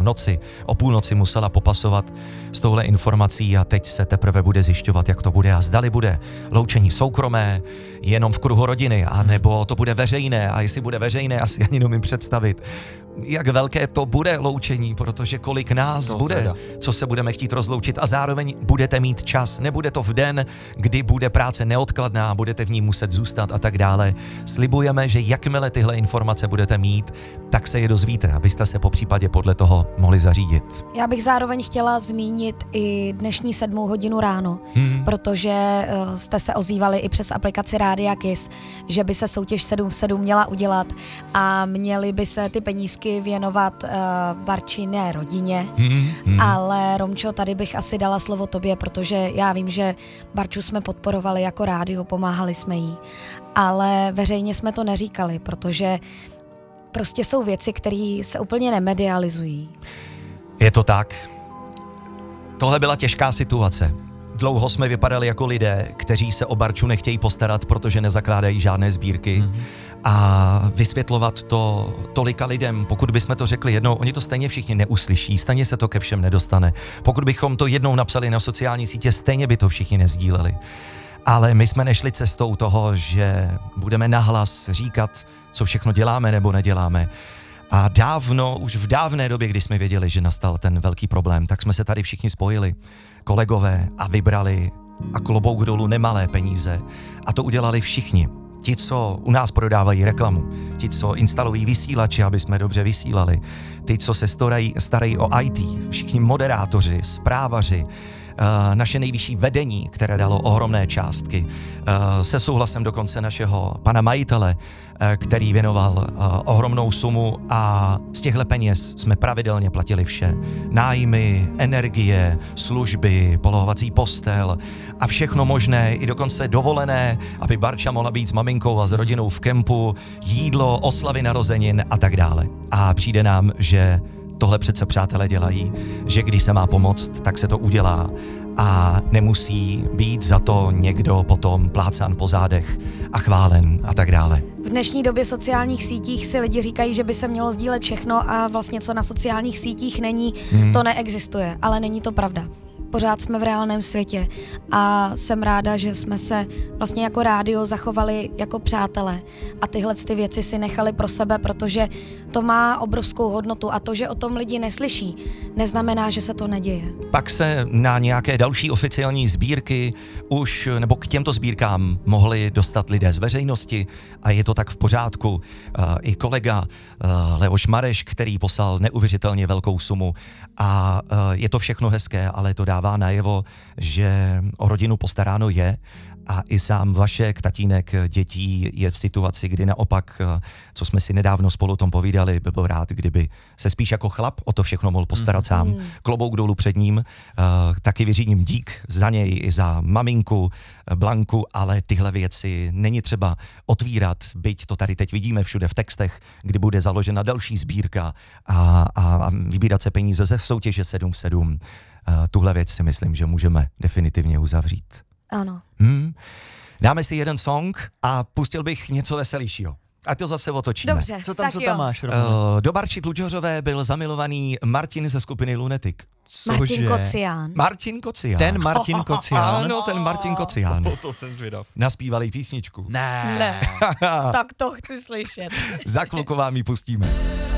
noci, o půlnoci musela popasovat s touhle informací a teď se teprve bude zjišťovat, jak to bude a zdali bude loučení soukromé, jenom v kruhu rodiny, anebo to bude veřejné a jestli bude veřejné, asi ani nemůžu představit, jak velké to bude loučení, protože kolik nás bude, teda. co se budeme chtít rozloučit a zároveň budete mít čas, nebude to v den, kdy bude práce neodkladná, budete v ní muset zůstat a tak dále. Slibujeme, že jakmile tyhle informace budete mít, tak se je dozvíte, abyste se popřípadě podle toho mohli zařídit. Já bych zároveň chtěla zmínit i dnešní 7 hodinu ráno, protože jste se ozývali i přes aplikaci Rádia Kiss, že by se soutěž 7 v 7 měla udělat a měly by se ty penízky věnovat Barčiné rodině, ale Romčo, tady bych asi dala slovo tobě, protože já vím, že Barču jsme podporovali jako rádio, pomáhali jsme jí, ale veřejně jsme to neříkali, protože prostě jsou věci, které se úplně nemedializují. Je to tak. Tohle byla těžká situace. Dlouho jsme vypadali jako lidé, kteří se o Barču nechtějí postarat, protože nezakládají žádné sbírky. A vysvětlovat to tolika lidem, pokud bychom to řekli jednou, oni to stejně všichni neuslyší, stejně se to ke všem nedostane. Pokud bychom to jednou napsali na sociální sítě, stejně by to všichni nezdíleli. Ale my jsme nešli cestou toho, že budeme nahlas říkat, co všechno děláme nebo neděláme. A dávno, už v dávné době, kdy jsme věděli, že nastal ten velký problém, tak jsme se tady všichni spojili, kolegové, a vybrali a klobouk dolů nemalé peníze. A to udělali všichni. Ti, co u nás prodávají reklamu, ti, co instalují vysílače, aby jsme dobře vysílali, ty, co se starají o IT, všichni moderátoři, zprávaři, naše nejvyšší vedení, které dalo ohromné částky, se souhlasem dokonce našeho pana majitele, který věnoval ohromnou sumu a z těchto peněz jsme pravidelně platili vše. Nájmy, energie, služby, polohovací postel a všechno možné, i dokonce dovolené, aby Barča mohla být s maminkou a s rodinou v kempu, jídlo, oslavy narozenin a tak dále. A přijde nám, že tohle přece přátelé dělají, že když se má pomoct, tak se to udělá a nemusí být za to někdo potom plácán po zádech a chválen a tak dále. V dnešní době sociálních sítích si lidi říkají, že by se mělo sdílet všechno a vlastně co na sociálních sítích není, to neexistuje, ale není to pravda. Pořád jsme v reálném světě a jsem ráda, že jsme se vlastně jako rádio zachovali jako přátelé a tyhle ty věci si nechali pro sebe, protože to má obrovskou hodnotu a to, že o tom lidi neslyší, neznamená, že se to neděje. Pak se na nějaké další oficiální sbírky už, nebo k těmto sbírkám mohli dostat lidé z veřejnosti a je to tak v pořádku. I kolega Leoš Mareš, který poslal neuvěřitelně velkou sumu a je to všechno hezké, ale to dává najevo, že o rodinu postaráno je a i sám Vašek, tatínek dětí, je v situaci, kdy naopak, co jsme si nedávno spolu o tom povídali, by byl rád, kdyby se spíš jako chlap o to všechno mohl postarat sám. Klobouk dolů před ním, taky vyřídím dík za něj i za maminku Blanku, ale tyhle věci není třeba otvírat, byť to tady teď vidíme všude v textech, kdy bude založena další sbírka a vybírat se peníze ze soutěže 7 v 7. Tuhle věc si myslím, že můžeme definitivně uzavřít. Ano. Dáme si jeden song a pustil bych něco veselějšího. A to zase otočíme. Dobře, Co tam máš, Roman? Do Barči Tlučhořové byl zamilovaný Martin ze skupiny Lunatic. Martin Kocián. Martin Kocián. Ten Martin Kocián. Ano, ten Martin Kocián. To jsem zvědav. Naspívali písničku. Ne. Tak to chci slyšet. Za chvilku vám ji pustíme.